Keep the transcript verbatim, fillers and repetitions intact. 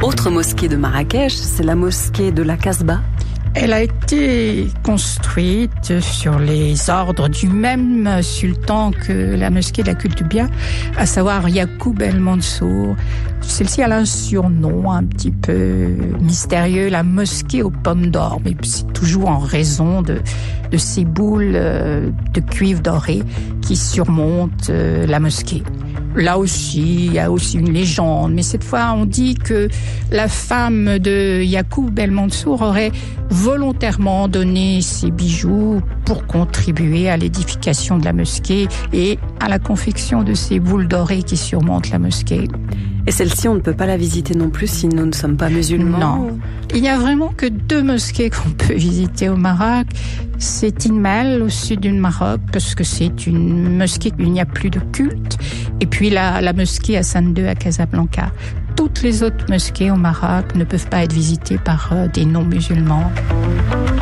Autre mosquée de Marrakech, c'est la mosquée de la Casbah. Elle a été construite sur les ordres du même sultan que la mosquée de la Koutoubia, à savoir Yacoub el-Mansour. Celle-ci a un surnom un petit peu mystérieux, la mosquée aux pommes d'or, mais c'est toujours en raison de, de ces boules de cuivre doré qui surmontent la mosquée. Là aussi, il y a aussi une légende, mais cette fois, on dit que la femme de Yacoub el-Mansour aurait volontairement donné ses bijoux pour contribuer à l'édification de la mosquée et à la confection de ces boules dorées qui surmontent la mosquée. Et celle-ci, on ne peut pas la visiter non plus si nous ne sommes pas musulmans? Non. Il n'y a vraiment que deux mosquées qu'on peut visiter au Maroc. C'est Inmel, au sud du Maroc, parce que c'est une mosquée où il n'y a plus de culte. Et puis la, la mosquée Hassan deux à Casablanca. Toutes les autres mosquées au Maroc ne peuvent pas être visitées par euh, des non-musulmans.